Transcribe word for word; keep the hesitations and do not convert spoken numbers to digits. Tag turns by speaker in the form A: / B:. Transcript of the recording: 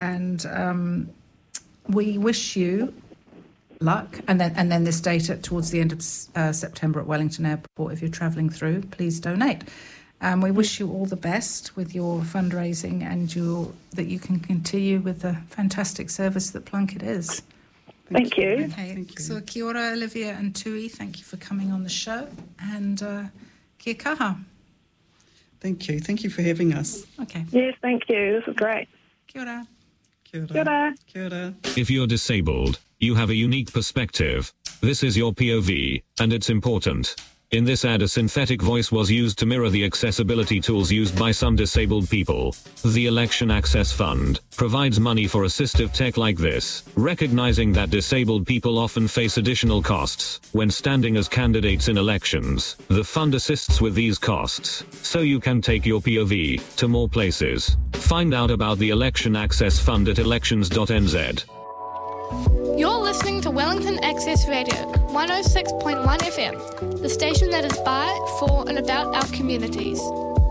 A: and um, we wish you luck. And then and then this date at, towards the end of uh, September at Wellington Airport, if you're travelling through, please donate. Um, we wish you all the best with your fundraising and your that you can continue with the fantastic service that Plunket is.
B: Thank you.
A: Okay,
B: Thank you.
A: So kia ora, Olivia and Tui, thank you for coming on the show. And uh, kia kaha.
C: Thank you. Thank you for having us.
A: Okay.
B: Yes, thank you. This is great.
A: Kia ora.
C: Kia ora.
B: Kia ora.
C: Kia ora.
D: If you're disabled, you have a unique perspective. This is your P O V, and it's important. In this ad, a synthetic voice was used to mirror the accessibility tools used by some disabled people. The Election Access Fund provides money for assistive tech like this, recognizing that disabled people often face additional costs when standing as candidates in elections. The fund assists with these costs, so you can take your P O V to more places. Find out about the Election Access Fund at elections dot n z.
E: You're listening to Wellington Access Radio, one oh six point one F M, the station that is by, for and about our communities.